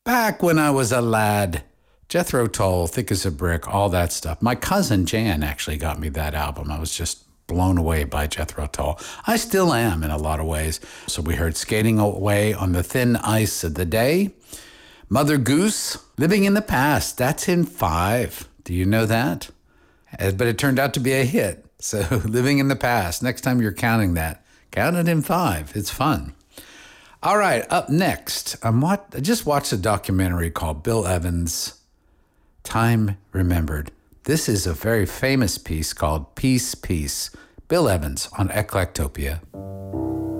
Back when I was a lad. Jethro Tull, Thick as a Brick, all that stuff. My cousin Jan actually got me that album. I was just blown away by Jethro Tull. I still am in a lot of ways. So we heard Skating Away on the Thin Ice of the Day. Mother Goose, Living in the Past. That's in 5. Do you know that? But it turned out to be a hit. So Living in the Past. Next time you're counting that, count it in 5. It's fun. All right, up next, I just watched a documentary called Bill Evans' Time Remembered. This is a very famous piece called Peace, Peace. Bill Evans on Eclectopia.